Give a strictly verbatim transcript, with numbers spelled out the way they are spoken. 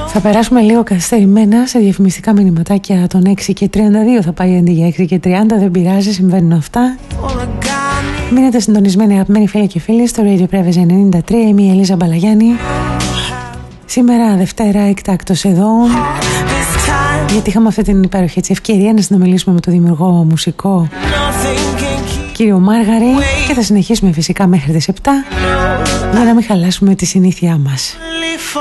Θα περάσουμε λίγο καθυστερημένα σε διαφημιστικά μηνυματάκια των έξι και τριάντα δύο. Θα πάει αντί για έξι και τριάντα, δεν πειράζει, συμβαίνουν αυτά. Μείνετε συντονισμένοι, αγαπημένοι φίλοι και φίλοι, στο Radio Preves ενενήντα τρία. Είμαι η Ελίζα Μπαλαγιάννη. Σήμερα Δευτέρα εκτάκτος εδώ, γιατί είχαμε αυτή την υπέροχη έτσι, ευκαιρία να συνομιλήσουμε με τον δημιουργό μουσικό κύριο Μάργαρη, και θα συνεχίσουμε φυσικά μέχρι τις επτά για να μην χαλάσουμε τη συνήθειά μας.